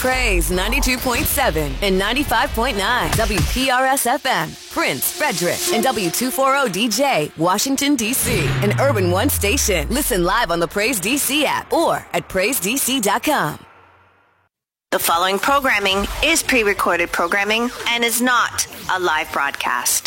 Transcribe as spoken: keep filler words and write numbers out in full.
Praise ninety-two point seven and ninety-five point nine W P R S F M, Prince, Frederick, and W two forty D J, Washington, D C, an Urban One station. Listen live on the Praise D C app or at praise d c dot com. The following programming is pre-recorded programming and is not a live broadcast.